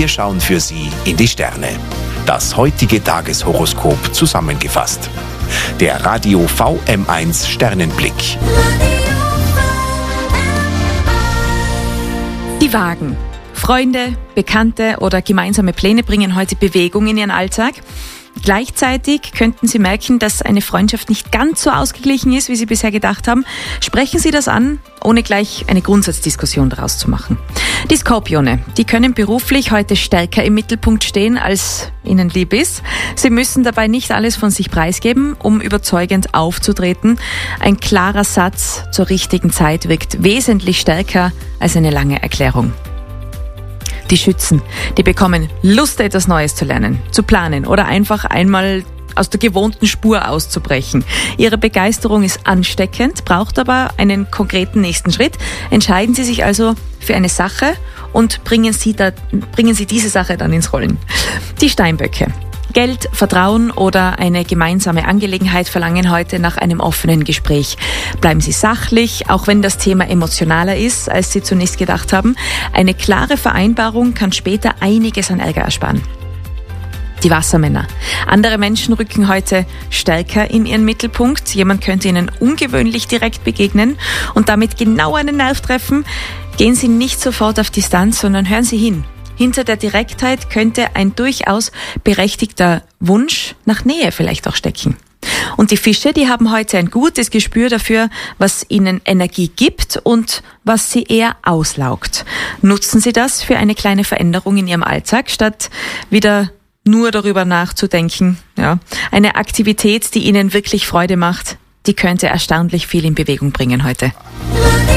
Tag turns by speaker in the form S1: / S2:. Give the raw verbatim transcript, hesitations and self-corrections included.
S1: Wir schauen für Sie in die Sterne. Das heutige Tageshoroskop zusammengefasst. Der Radio V M eins Sternenblick.
S2: Die Wagen. Freunde, Bekannte oder gemeinsame Pläne bringen heute Bewegung in Ihren Alltag. Gleichzeitig könnten Sie merken, dass eine Freundschaft nicht ganz so ausgeglichen ist, wie Sie bisher gedacht haben. Sprechen Sie das an, ohne gleich eine Grundsatzdiskussion daraus zu machen. Die Skorpione, die können beruflich heute stärker im Mittelpunkt stehen, als ihnen lieb ist. Sie müssen dabei nicht alles von sich preisgeben, um überzeugend aufzutreten. Ein klarer Satz zur richtigen Zeit wirkt wesentlich stärker als eine lange Erklärung. Die Schützen, die bekommen Lust, etwas Neues zu lernen, zu planen oder einfach einmal aus der gewohnten Spur auszubrechen. Ihre Begeisterung ist ansteckend, braucht aber einen konkreten nächsten Schritt. Entscheiden Sie sich also für eine Sache und bringen Sie, da, bringen Sie diese Sache dann ins Rollen. Die Steinböcke. Geld, Vertrauen oder eine gemeinsame Angelegenheit verlangen heute nach einem offenen Gespräch. Bleiben Sie sachlich, auch wenn das Thema emotionaler ist, als Sie zunächst gedacht haben. Eine klare Vereinbarung kann später einiges an Ärger ersparen. Die Wassermänner. Andere Menschen rücken heute stärker in ihren Mittelpunkt. Jemand könnte ihnen ungewöhnlich direkt begegnen und damit genau einen Nerv treffen. Gehen Sie nicht sofort auf Distanz, sondern hören Sie hin. Hinter der Direktheit könnte ein durchaus berechtigter Wunsch nach Nähe vielleicht auch stecken. Und die Fische, die haben heute ein gutes Gespür dafür, was ihnen Energie gibt und was sie eher auslaugt. Nutzen Sie das für eine kleine Veränderung in Ihrem Alltag, statt wieder nur darüber nachzudenken. Ja, eine Aktivität, die Ihnen wirklich Freude macht, die könnte erstaunlich viel in Bewegung bringen heute.